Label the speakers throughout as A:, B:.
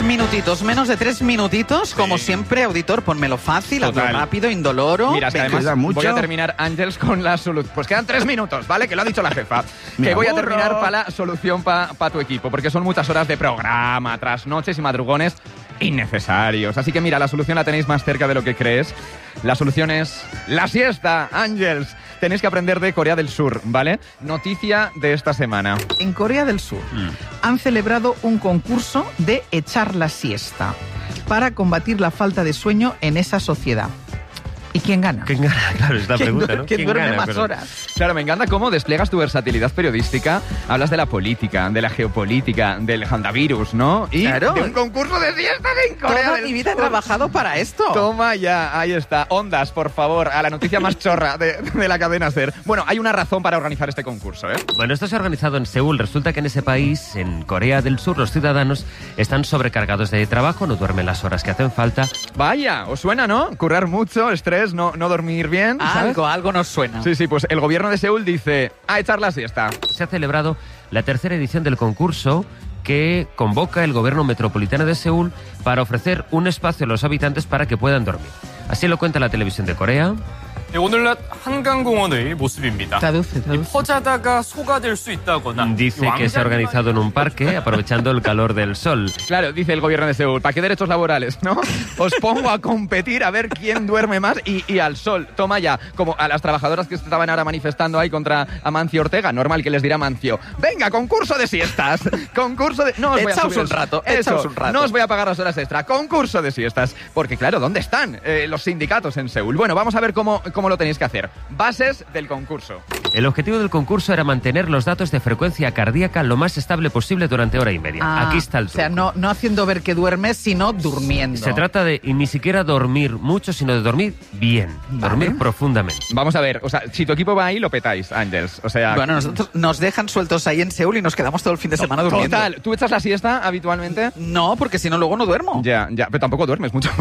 A: minutitos, menos de 3 minutitos. Como siempre, auditor, ponmelo fácil, hazlo rápido, indoloro.
B: Mira, es que además voy a terminar, Ángels, con la solución. Pues quedan 3 minutos, ¿vale? Que lo ha dicho la jefa. Que voy a terminar para la solución para tu equipo, porque son muchas horas de programa, trasnoches y madrugones innecesarios. Así que mira, la solución la tenéis más cerca de lo que crees. La solución es la siesta, Ángels. Tenéis que aprender de Corea del Sur, ¿vale? Noticia de esta semana.
A: En Corea del Sur han celebrado un concurso de echar la siesta para combatir la falta de sueño en esa sociedad. ¿Y quién gana?
C: ¿Quién gana? Claro, es la pregunta, ¿no?
A: ¿Quién duerme
C: gana,
A: más horas?
B: Claro, me encanta cómo despliegas tu versatilidad periodística. Hablas de la política, de la geopolítica, del handavirus, ¿no? Y
A: claro,
B: de un concurso de siestas en Corea
A: toda
B: del
A: mi vida he
B: Sur.
A: trabajado para esto.
B: Toma ya, ahí está. Ondas, por favor, a la noticia más chorra de la cadena SER. Bueno, hay una razón para organizar este concurso, ¿eh?
C: Bueno, esto se ha organizado en Seúl. Resulta que en ese país, en Corea del Sur, los ciudadanos están sobrecargados de trabajo, no duermen las horas que hacen falta.
B: Vaya, ¿os suena, no? Currar mucho, estrés, no dormir bien, ¿sabes?
A: Algo nos suena.
B: Sí, pues el gobierno de Seúl dice, a echar la siesta.
C: Se ha celebrado la tercera edición del concurso que convoca el gobierno metropolitano de Seúl para ofrecer un espacio a los habitantes para que puedan dormir. Así lo cuenta la televisión de Corea.
D: 오늘날 한강공원의 모습입니다.
A: Traduce.
D: 퍼자다가 소가 될 수 있다거나
C: Dice que se ha organizado en un parque aprovechando el calor del sol.
B: Claro, dice el gobierno de Seúl, ¿para qué derechos laborales, no? Os pongo a competir a ver quién duerme más y al sol. Toma ya, como a las trabajadoras que estaban ahora manifestando ahí contra Amancio Ortega, normal que les dirá Amancio, venga, concurso de siestas, concurso de... No os voy a
A: Echaos
B: subir
A: un rato,
B: eso,
A: echaos un rato.
B: No os voy a pagar las horas extra, concurso de siestas. Porque claro, ¿dónde están los sindicatos en Seúl? Bueno, vamos a ver cómo lo tenéis que hacer. Bases del concurso.
C: El objetivo del concurso era mantener los datos de frecuencia cardíaca lo más estable posible durante hora y media. Aquí está el truco.
A: O sea, no haciendo ver que duermes, sino durmiendo.
C: Se trata de ni siquiera dormir mucho, sino de dormir bien, dormir profundamente.
B: Vamos a ver, o sea, si tu equipo va ahí, lo petáis, Ángels. O sea...
A: Bueno, nosotros nos dejan sueltos ahí en Seúl y nos quedamos todo el fin de semana durmiendo.
B: Total, ¿tú echas la siesta habitualmente?
A: No, porque si no luego no duermo.
B: Ya, pero tampoco duermes mucho.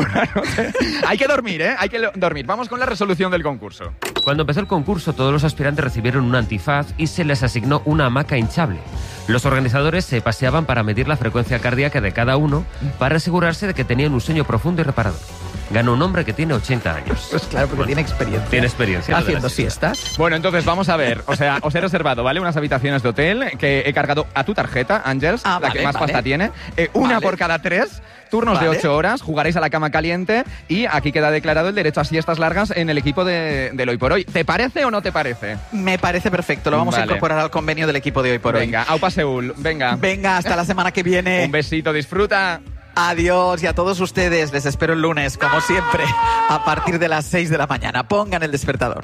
B: Hay que dormir, ¿eh? Hay que dormir. Vamos con la resolución del concurso.
C: Cuando empezó el concurso, todos los aspirantes recibieron un antifaz y se les asignó una hamaca hinchable. Los organizadores se paseaban para medir la frecuencia cardíaca de cada uno para asegurarse de que tenían un sueño profundo y reparador. Ganó un hombre que tiene 80 años.
A: Pues claro, porque tiene experiencia.
C: Tiene experiencia.
A: Haciendo siestas.
B: Bueno, entonces vamos a ver. O sea, os he reservado, ¿vale? Unas habitaciones de hotel que he cargado a tu tarjeta, Ángels, la que más pasta tiene. Una por cada 3. Turnos de 8 horas, jugaréis a la cama caliente y aquí queda declarado el derecho a siestas largas en el equipo del Hoy por Hoy. ¿Te parece o no te parece?
A: Me parece perfecto, lo vamos a incorporar al convenio del equipo de Hoy por Hoy.
B: Venga, aupa Seúl, venga.
A: Venga, hasta la semana que viene.
B: Un besito, disfruta.
A: Adiós, y a todos ustedes les espero el lunes, como siempre, a partir de las 6 de la mañana. Pongan el despertador.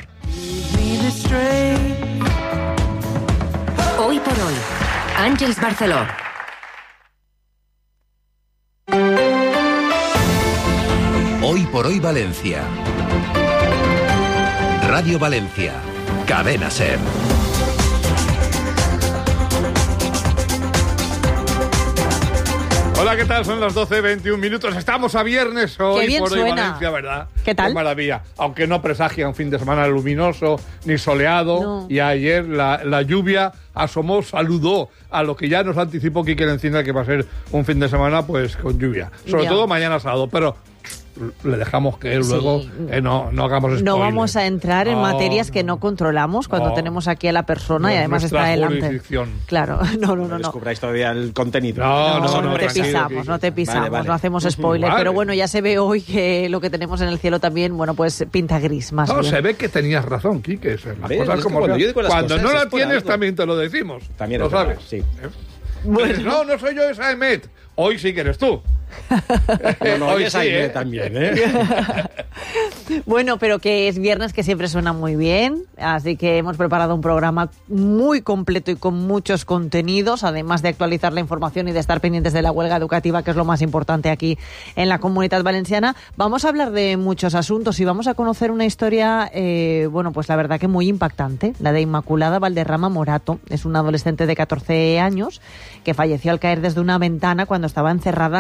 E: Hoy por Hoy, Ángels Barceló.
F: Hoy por Hoy Valencia. Radio Valencia. Cadena SER.
G: Hola, ¿qué tal? Son las 12:21 minutos. Estamos a viernes hoy.
H: Qué bien
G: por Hoy
H: suena.
G: Valencia, ¿verdad?
H: ¿Qué tal?
G: Qué maravilla. Aunque no presagia un fin de semana luminoso ni soleado.
H: No.
G: Y ayer la lluvia asomó, saludó a lo que ya nos anticipó Quique Encina, que va a ser un fin de semana pues con lluvia. Sobre
H: Ya.
G: todo mañana sábado, pero le dejamos que luego no hagamos spoiler.
H: No vamos a entrar en
G: No,
H: materias que no controlamos cuando
G: no.
H: tenemos aquí a la persona y
G: No,
H: además
G: nuestra
H: está delante.
G: jurisdicción.
H: Claro, no.
I: Descubráis todavía el contenido.
H: No te
G: tranquilo,
H: pisamos,
G: Quique.
H: no te pisamos,
I: Vale.
H: no hacemos spoiler.
G: Vale.
H: Pero bueno, ya se ve hoy que lo que tenemos en el cielo también, bueno, pues pinta gris más
G: No,
H: bien.
G: se ve que tenías razón, Quique. Las
I: ¿Ves?
G: cosas
I: Es que
G: como
I: cuando
G: son.
I: yo digo las
G: Cuando
I: cosas
G: no la
I: es por
G: tienes,
I: algo.
G: también te lo decimos.
I: También
G: lo
I: es verdad,
G: sabes.
I: sí.
G: No soy yo esa Emet. Hoy sí que eres tú.
I: No,
G: Hoy
I: es
G: sí,
I: aire
G: ¿eh?
I: también, ¿eh?
H: Bueno, pero que es viernes, que siempre suena muy bien, así que hemos preparado un programa muy completo y con muchos contenidos, además de actualizar la información y de estar pendientes de la huelga educativa, que es lo más importante aquí en la Comunitat Valenciana. Vamos a hablar de muchos asuntos y vamos a conocer una historia, bueno, pues la verdad que muy impactante, la de Inmaculada Valderrama Morato. Es una adolescente de 14 años que falleció al caer desde una ventana cuando estaba encerrada en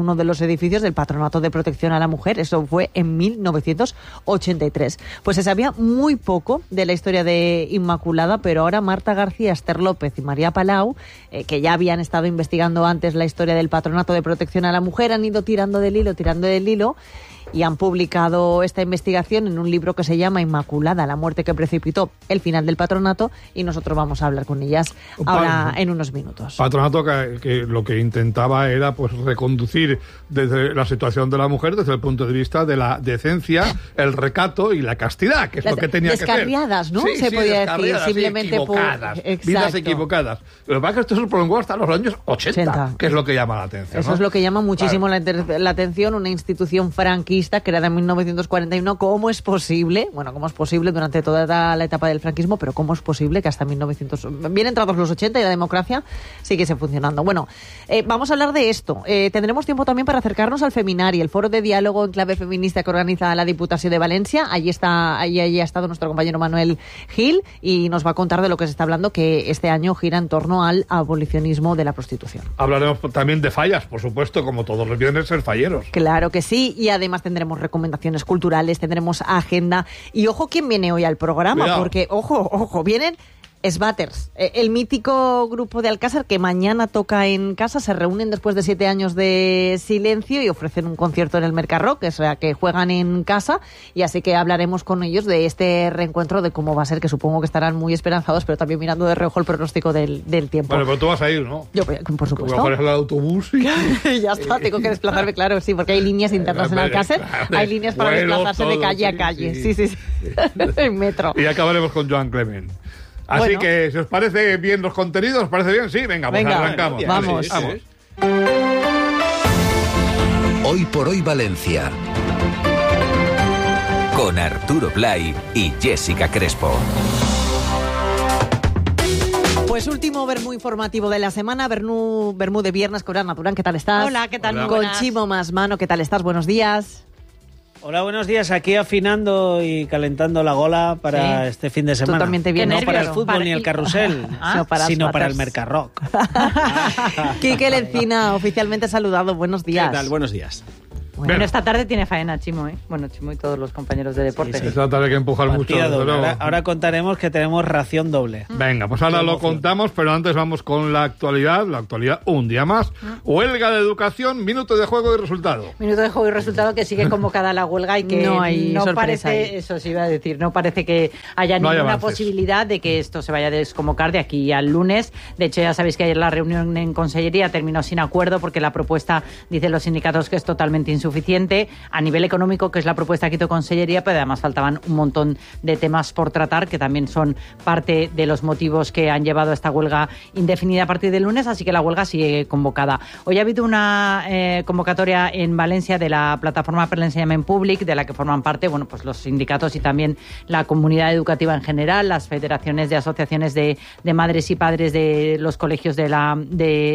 H: uno de los edificios del Patronato de Protección a la Mujer. Eso fue en 1983. Pues se sabía muy poco de la historia de Inmaculada, pero ahora Marta García, Esther López y María Palau, que ya habían estado investigando antes la historia del Patronato de Protección a la Mujer, han ido tirando del hilo, y han publicado esta investigación en un libro que se llama Inmaculada, la muerte que precipitó el final del patronato, y nosotros vamos a hablar con ellas ahora en unos minutos.
G: Patronato que lo que intentaba era pues reconducir desde la situación de la mujer desde el punto de vista de la decencia, el recato y la castidad, que es lo que tenía que ser.
H: Descarriadas, ¿no?
G: Sí,
H: se podía decir, simplemente
G: equivocadas,
H: por...
G: vidas equivocadas. Lo que pasa es que esto se prolongó hasta los años 80, que es lo que llama la atención.
H: Eso
G: ¿no?
H: es lo que llama muchísimo la atención, una institución franquista creada en 1941. ¿Cómo es posible? Bueno, ¿cómo es posible durante toda la etapa del franquismo? Pero ¿cómo es posible que hasta 1900, bien entrados los 80 y la democracia siguiese funcionando? Bueno, vamos a hablar de esto. Tendremos tiempo también para acercarnos al Feminari, el foro de diálogo en clave feminista que organiza la Diputación de Valencia. Allí ha estado nuestro compañero Manuel Gil y nos va a contar de lo que se está hablando, que este año gira en torno al abolicionismo de la prostitución.
G: Hablaremos también de fallas, por supuesto, como todos los viernes, ser falleros.
H: Claro que sí, y además tendremos recomendaciones culturales, tendremos agenda. Y ojo quién viene hoy al programa,
G: Cuidado.
H: porque, ojo, vienen Svatters, el mítico grupo de Alcázar que mañana toca en casa. Se reúnen después de 7 años de silencio y ofrecen un concierto en el Mercarrock, o sea que juegan en casa, y así que hablaremos con ellos de este reencuentro, de cómo va a ser, que supongo que estarán muy esperanzados, pero también mirando de reojo el pronóstico del tiempo.
G: Bueno, pero tú vas a ir, ¿no?
H: Yo, por supuesto.
G: Voy a poner el autobús y...
H: Ya está, tengo que desplazarme, claro, sí, porque hay líneas internas en Alcácer, hay líneas para desplazarse de calle a calle, sí. En metro.
G: Y acabaremos con Joan Clement. Así
H: Bueno.
G: que, si os parece bien los contenidos, ¿os parece bien? Sí, venga, pues arrancamos.
H: Vamos.
G: Vamos.
F: Hoy por hoy Valencia. Con Arturo Blay y Jessica Crespo.
H: Pues último vermú informativo de la semana, vermú de viernes con Ana Durán. ¿Qué tal estás?
J: Hola, ¿qué tal? Muy
H: Con
J: buenas.
H: Chimo Masmano, ¿qué tal estás? Buenos días.
J: Hola, buenos días. Aquí afinando y calentando la gola para este fin de semana.
H: Tú también te vienes.
J: No para el
H: nervioso.
J: fútbol ni el carrusel, sino para el Mercarrock.
H: Quique Lencina, oficialmente saludado. Buenos días.
I: ¿Qué tal? Buenos días.
J: Bueno,
K: esta tarde tiene faena Chimo, ¿eh? Bueno, Chimo y todos los compañeros de deporte.
J: Sí.
G: Esta tarde hay que empujar mucho.
J: Partida
G: desde
J: doble.
G: luego.
J: Ahora contaremos que tenemos ración doble.
G: Venga, pues ahora
J: Qué
G: lo
J: emoción.
G: contamos, pero antes vamos con la actualidad un día más. Huelga de educación, minuto de juego y resultado.
K: Minuto de juego y resultado, que sigue convocada la huelga y que
H: No hay sorpresa
K: parece,
H: ahí.
K: eso sí iba a decir, no parece que haya
G: No hay
K: ninguna
G: avances.
K: posibilidad de que esto se vaya a desconvocar de aquí al lunes. De hecho, ya sabéis que ayer la reunión en Consellería terminó sin acuerdo porque la propuesta, dicen los sindicatos, que es totalmente insuficiente a nivel económico, que es la propuesta que hizo Consellería, pero además faltaban un montón de temas por tratar, que también son parte de los motivos que han llevado a esta huelga indefinida a partir del lunes, así que la huelga sigue convocada. Hoy ha habido una convocatoria en Valencia de la plataforma per l'ensenyament públic, de la que forman parte, bueno, pues los sindicatos y también la comunidad educativa en general, las federaciones de asociaciones de madres y padres de los colegios de